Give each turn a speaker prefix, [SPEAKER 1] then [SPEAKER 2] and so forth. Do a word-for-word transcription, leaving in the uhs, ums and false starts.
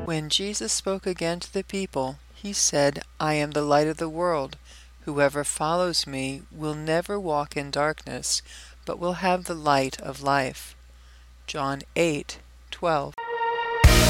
[SPEAKER 1] When Jesus spoke again to the people, he said, "I am the light of the world. Whoever follows me will never walk in darkness, but will have the light of life." John eight twelve.